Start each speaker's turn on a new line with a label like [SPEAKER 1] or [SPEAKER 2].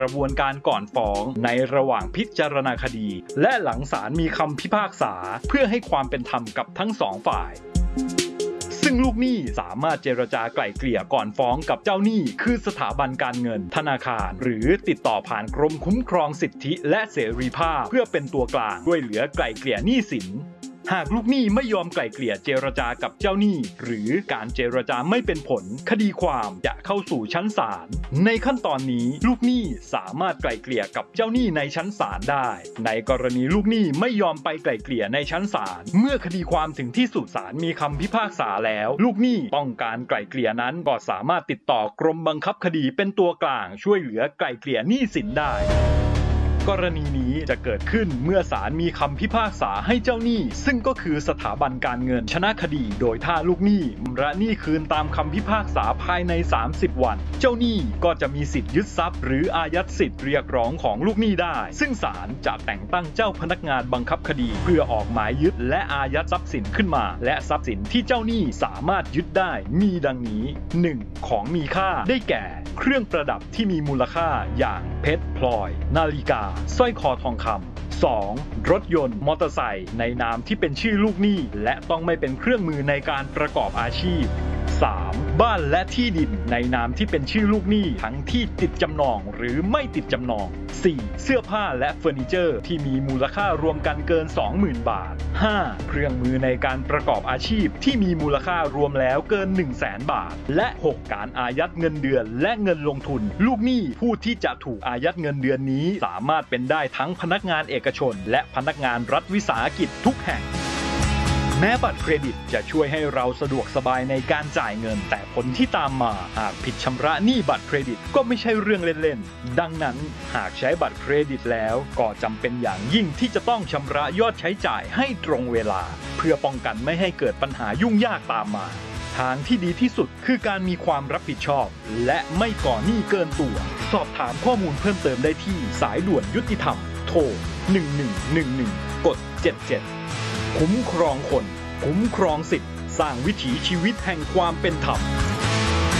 [SPEAKER 1] กระบวนการก่อนฟ้องในระหว่างพิจารณาคดีและหลังศาลมีคำพิพากษาเพื่อให้ความเป็นธรรมกับทั้งสองฝ่ายซึ่งลูกหนี้สามารถเจรจาไกล่เกลี่ยก่อนฟ้องกับเจ้าหนี้คือสถาบันการเงินธนาคารหรือติดต่อผ่านกรมคุ้มครองสิทธิและเสรีภาพเพื่อเป็นตัวกลางช่วยเหลือไกล่เกลี่ยหนี้สินหากลูกหนี้ไม่ยอมไกล่เกลี่ยเจรจากับเจ้าหนี้หรือการเจรจาไม่เป็นผลคดีความจะเข้าสู่ชั้นศาลในขั้นตอนนี้ลูกหนี้สามารถไกล่เกลี่ยกับเจ้าหนี้ในชั้นศาลได้ในกรณีลูกหนี้ไม่ยอมไปไกล่เกลี่ยในชั้นศาลเมื่อคดีความถึงที่สุดศาลมีคำพิพากษาแล้วลูกหนี้ต้องการไกล่เกลี่ยนั้นก็สามารถติดต่อกรมบังคับคดีเป็นตัวกลางช่วยเหลือไกล่เกลี่ยหนี้สินได้กรณีนี้จะเกิดขึ้นเมื่อศาลมีคำพิพากษาให้เจ้าหนี้ซึ่งก็คือสถาบันการเงินชนะคดีโดยถ้าลูกหนี้ชำระหนี้คืนตามคำพิพากษาภายใน30วันเจ้าหนี้ก็จะมีสิทธิ์ยึดทรัพย์หรืออายัดสิทธิ์เรียกร้องของลูกหนี้ได้ซึ่งศาลจะแต่งตั้งเจ้าพนักงานบังคับคดีเพื่อออกหมายยึดและอายัดทรัพย์สินขึ้นมาและทรัพย์สินที่เจ้าหนี้สามารถยึดได้มีดังนี้ 1. ของมีค่าได้แก่เครื่องประดับที่มีมูลค่าอย่างเพชรพลอยนาฬิกาสร้อยคอทองคำ 2. รถยนต์มอเตอร์ไซค์ในนามที่เป็นชื่อลูกหนี้และต้องไม่เป็นเครื่องมือในการประกอบอาชีพ 3. บ้านและที่ดินในนามที่เป็นชื่อลูกหนี้ทั้งที่ติดจำนองหรือไม่ติดจำนอง 4. เสื้อผ้าและเฟอร์นิเจอร์ที่มีมูลค่ารวมกันเกิน 20,000 บาท 5. เครื่องมือในการประกอบอาชีพที่มีมูลค่ารวมแล้วเกิน 100,000 บาทและ 6. การอายัดเงินเดือนและเงินลงทุนลูกหนี้ผู้ที่จะถูกอายัดเงินเดือนนี้สามารถเป็นได้ทั้งพนักงานเอกชนและพนักงานรัฐวิสาหกิจทุกแห่งแม้บัตรเครดิตจะช่วยให้เราสะดวกสบายในการจ่ายเงินแต่ผลที่ตามมาหากผิดชำระหนี้บัตรเครดิตก็ไม่ใช่เรื่องเล่นๆดังนั้นหากใช้บัตรเครดิตแล้วก็จำเป็นอย่างยิ่งที่จะต้องชำระยอดใช้จ่ายให้ตรงเวลาเพื่อป้องกันไม่ให้เกิดปัญหายุ่งยากตามมาทางที่ดีที่สุดคือการมีความรับผิดชอบและไม่ก่อหนี้เกินตัวสอบถามข้อมูลเพิ่มเติมได้ที่สายด่วนยุติธรรมโทร1111กด77คุ้มครองคนคุ้มครองสิทธิ์สร้างวิถีชีวิตแห่งความเป็นธรรม